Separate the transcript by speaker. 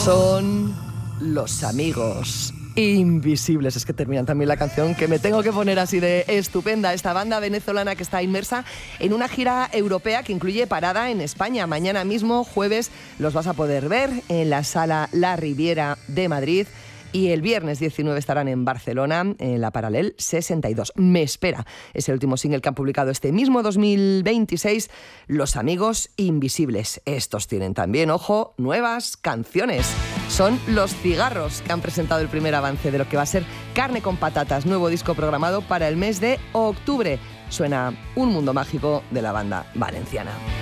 Speaker 1: Son Los Amigos Invisibles. Es que terminan también la canción, que me tengo que poner así de estupenda. Esta banda venezolana que está inmersa en una gira europea que incluye parada en España. Mañana mismo, jueves, los vas a poder ver en la Sala La Riviera de Madrid. Y el viernes 19 estarán en Barcelona, en la Paral·lel 62. Me espera. Es el último single que han publicado este mismo 2026, Los Amigos Invisibles. Estos tienen también, ojo, nuevas canciones. Son Los Cigarros, que han presentado el primer avance de lo que va a ser Carne con Patatas, nuevo disco programado para el mes de octubre. Suena Un Mundo Mágico de la banda valenciana.